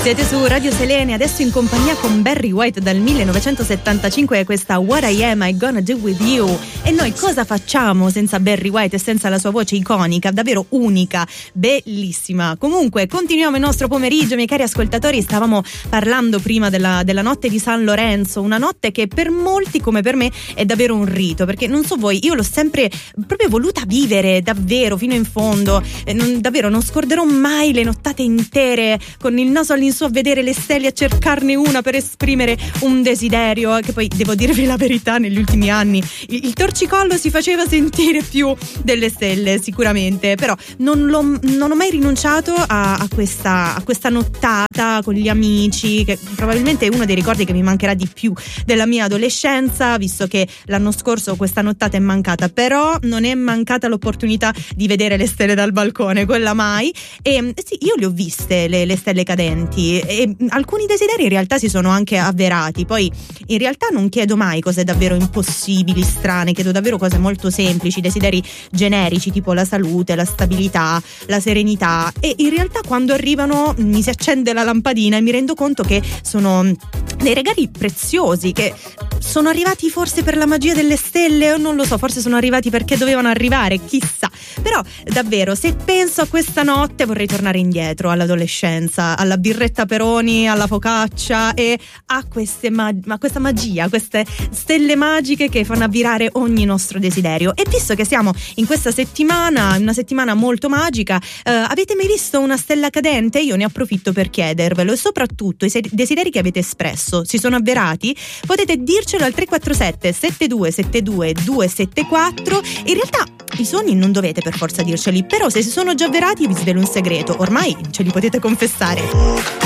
Siete su Radio Selene, adesso in compagnia con Barry White dal 1975 e questa What I Am I Gonna Do With You. E noi cosa facciamo senza Barry White e senza la sua voce iconica, davvero unica, bellissima. Comunque continuiamo il nostro pomeriggio, miei cari ascoltatori. Stavamo parlando prima della notte di San Lorenzo, una notte che per molti come per me è davvero un rito, perché non so voi, io l'ho sempre proprio voluta vivere davvero fino in fondo. Davvero non scorderò mai le nottate intere con il naso all'insù a vedere le stelle, a cercarne una per esprimere un desiderio, che poi devo dirvi la verità, negli ultimi anni il torcicollo si faceva sentire più delle stelle sicuramente, però non ho mai rinunciato a questa nottata con gli amici, che probabilmente è uno dei ricordi che mi mancherà di più della mia adolescenza, visto che l'anno scorso questa nottata è mancata, però non è mancata l'opportunità di vedere le stelle dal balcone, quella mai. E sì, io le ho viste le stelle cadenti e alcuni desideri in realtà si sono anche avverati. Poi in realtà non chiedo mai cose davvero impossibili, strane, chiedo davvero cose molto semplici, desideri generici tipo la salute, la stabilità, la serenità, e in realtà quando arrivano mi si accende la lampadina e mi rendo conto che sono dei regali preziosi, che sono arrivati forse per la magia delle stelle, o non lo so, forse sono arrivati perché dovevano arrivare, chissà. Però davvero, se penso a questa notte vorrei tornare indietro all'adolescenza, alla birretta Peroni, alla focaccia e a questa magia, queste stelle magiche che fanno avvirare ogni nostro desiderio. E visto che siamo in questa settimana, una settimana molto magica, avete mai visto una stella cadente? Io ne approfitto per chiedervelo, e soprattutto i desideri che avete espresso si sono avverati? Potete dircelo al 347 7272 274. In realtà i sogni non dovete per forza dirceli, però se si sono già avverati vi svelo un segreto, ormai ce li potete confessare.